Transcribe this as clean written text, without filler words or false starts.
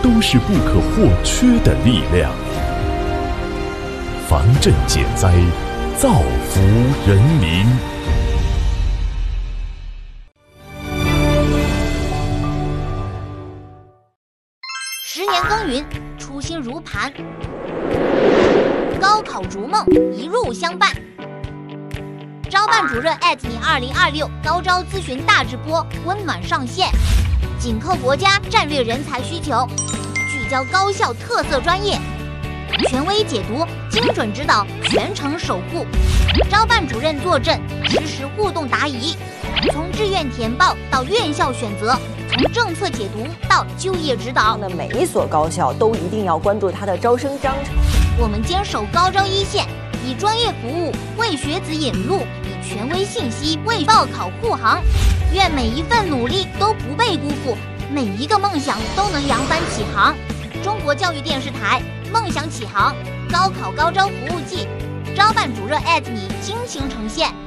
都是不可或缺的力量。防震减灾，造福人民。 10年耕耘，初心如磐。高考逐梦，一路相伴。招办主任你2026高招咨询大直播温暖上线，紧扣国家战略人才需求，聚焦高校特色专业，权威解读，精准指导，全程守护。招办主任坐镇，实时互动答疑，从志愿填报到院校选择，从政策解读到就业指导。 那每一所高校都一定要关注它的招生章程。 我们坚守高招一线，以专业服务为学子引路，以权威信息为报考护航。愿每一份努力都不被辜负，每一个梦想都能扬帆起航。中国教育电视台梦想起航高考高招服务季，招办主任你倾情呈现。